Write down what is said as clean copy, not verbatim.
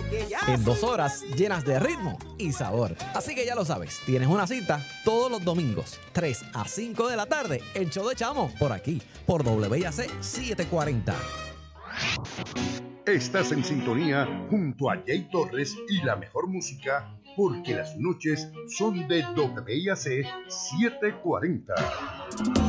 En 2 horas llenas de ritmo y sabor. Así que ya lo sabes, tienes una cita todos los domingos, 3 a 5 de la tarde, el show de Chamo, por aquí, por WIAC 740. Estás en sintonía junto a Jay Torres y la mejor música, porque las noches son de WIAC 740.